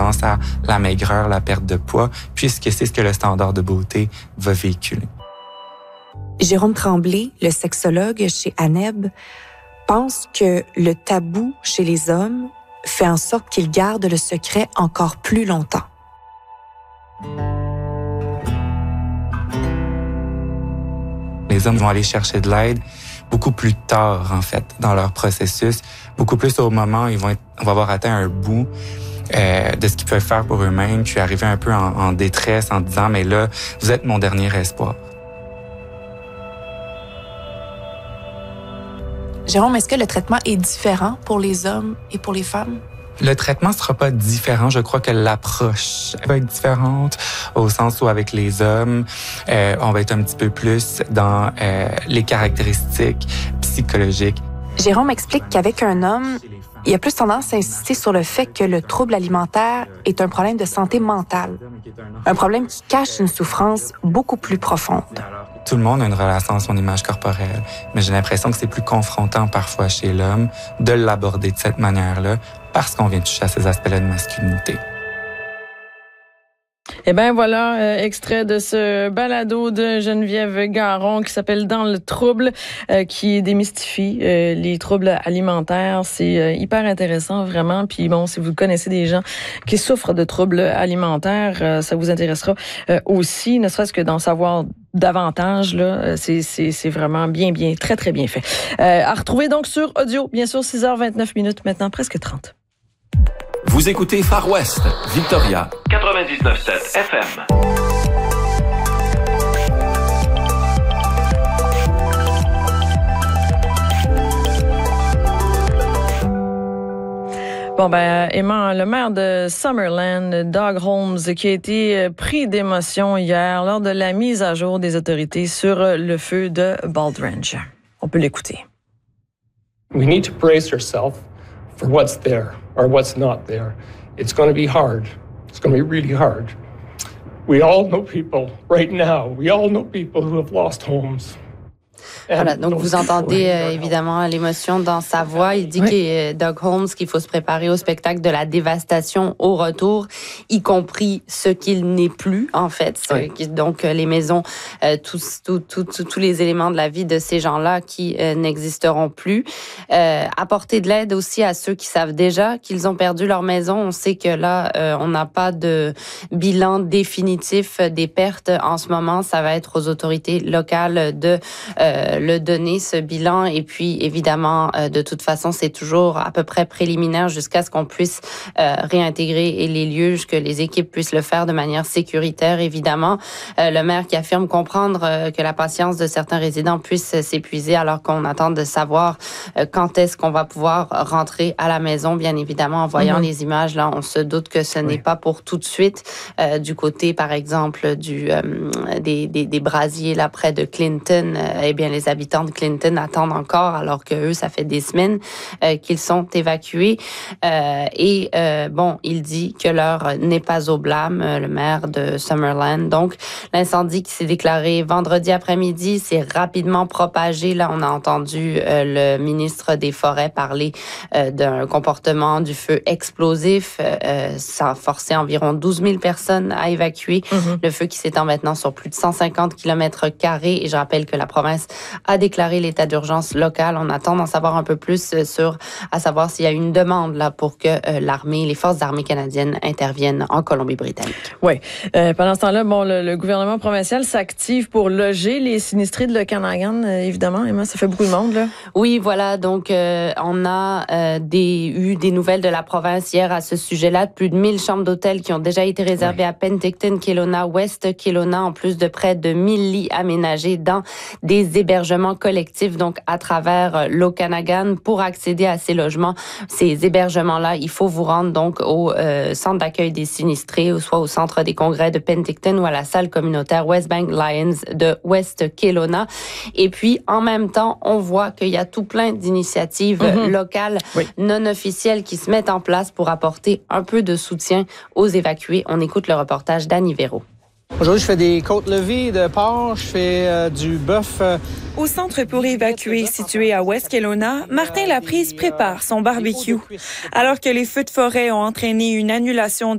tendance à la maigreur, la perte de poids, puisque c'est ce que le standard de beauté va véhiculer. Jérôme Tremblay, le sexologue chez ANEB, pense que le tabou chez les hommes fait en sorte qu'ils gardent le secret encore plus longtemps. Les hommes vont aller chercher de l'aide beaucoup plus tard, en fait, dans leur processus, beaucoup plus au moment où on va avoir atteint un bout de ce qu'ils peuvent faire pour eux-mêmes, puis arriver un peu en détresse en disant « mais là, vous êtes mon dernier espoir ». Jérôme, est-ce que le traitement est différent pour les hommes et pour les femmes? Le traitement sera pas différent. Je crois que l'approche va être différente au sens où avec les hommes, on va être un petit peu plus dans les caractéristiques psychologiques. Jérôme explique qu'avec un homme, il y a plus tendance à insister sur le fait que le trouble alimentaire est un problème de santé mentale, un problème qui cache une souffrance beaucoup plus profonde. Tout le monde a une relation à son image corporelle, mais j'ai l'impression que c'est plus confrontant parfois chez l'homme de l'aborder de cette manière-là parce qu'on vient toucher à ces aspects-là de masculinité. Eh bien, voilà, extrait de ce balado de Geneviève Garon qui s'appelle « Dans le trouble », qui démystifie les troubles alimentaires. C'est hyper intéressant, vraiment. Puis bon, si vous connaissez des gens qui souffrent de troubles alimentaires, ça vous intéressera aussi, ne serait-ce que d'en savoir davantage. Là, c'est vraiment bien, très, très bien fait. À retrouver donc sur audio, bien sûr, 6h29 maintenant, presque 30. Vous écoutez Far West, Victoria, 99.7 FM. Bon, ben, Emma, le maire de Summerland, Doug Holmes, qui a été pris d'émotion hier lors de la mise à jour des autorités sur le feu de Baldrange. On peut l'écouter. We need to brace ourselves for what's there or what's not there. It's going to be hard. It's going to be really hard. We all know people right now. We all know people who have lost homes. Voilà, donc vous entendez évidemment l'émotion dans sa voix. Il dit que Doug Holmes qu'il faut se préparer au spectacle de la dévastation au retour, y compris ce qu'il n'est plus en fait. Donc les maisons, tous les éléments de la vie de ces gens-là qui n'existeront plus. Apporter de l'aide aussi à ceux qui savent déjà qu'ils ont perdu leur maison. On sait que là, on n'a pas de bilan définitif des pertes en ce moment. Ça va être aux autorités locales de le donner, ce bilan. Et puis, évidemment, de toute façon, c'est toujours à peu près préliminaire jusqu'à ce qu'on puisse réintégrer les lieux, que les équipes puissent le faire de manière sécuritaire, évidemment. Le maire qui affirme comprendre que la patience de certains résidents puisse s'épuiser alors qu'on attend de savoir quand est-ce qu'on va pouvoir rentrer à la maison. Bien évidemment, en voyant les images, là, on se doute que ce n'est pas pour tout de suite. Du côté, par exemple, des brasiers là près de Clinton, eh bien, les habitants de Clinton attendent encore, alors que eux, ça fait des semaines qu'ils sont évacués. Bon, il dit que l'heure n'est pas au blâme, le maire de Summerland. Donc, l'incendie qui s'est déclaré vendredi après-midi s'est rapidement propagé. Là, on a entendu le ministre des Forêts parler d'un comportement du feu explosif. Ça a forcé environ 12 000 personnes à évacuer. Le feu qui s'étend maintenant sur plus de 150 km². Et je rappelle que la province a déclaré l'état d'urgence local. On attend d'en savoir un peu plus à savoir s'il y a une demande là pour que les forces armées canadiennes interviennent en Colombie-Britannique. Oui. Pendant ce temps-là, bon, le gouvernement provincial s'active pour loger les sinistrés de l'Okanagan, évidemment. Emma, ça fait beaucoup de monde, là. Oui, voilà. Donc, on a eu des nouvelles de la province hier à ce sujet-là. Plus de 1000 chambres d'hôtel qui ont déjà été réservées à Penticton, Kelowna, West Kelowna, en plus de près de 1000 lits aménagés dans des hébergements collectifs, donc à travers l'Okanagan. Pour accéder à ces logements, ces hébergements-là, il faut vous rendre donc au centre d'accueil des sinistrés, ou soit au centre des congrès de Penticton ou à la salle communautaire Westbank Lions de West Kelowna. Et puis, en même temps, on voit qu'il y a tout plein d'initiatives locales non officielles qui se mettent en place pour apporter un peu de soutien aux évacués. On écoute le reportage d'Annie Véro. Aujourd'hui, je fais des côtes levées de porc, je fais du bœuf. Au centre pour évacuer situé à West Kelowna, Martin Laprise prépare son barbecue. Alors que les feux de forêt ont entraîné une annulation